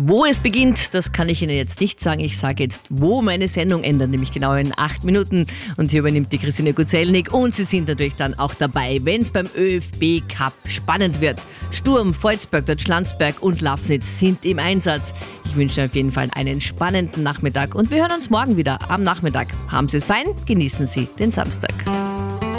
Wo es beginnt, das kann ich Ihnen jetzt nicht sagen. Ich sage jetzt, wo meine Sendung endet, nämlich genau in 8 Minuten. Und hier übernimmt die Christine Guzelnik und Sie sind natürlich dann auch dabei, wenn es beim ÖFB Cup spannend wird. Sturm, Volzberg, Deutschlandsberg und Lafnitz sind im Einsatz. Ich wünsche auf jeden Fall einen spannenden Nachmittag und wir hören uns morgen wieder am Nachmittag. Haben Sie es fein, genießen Sie den Samstag.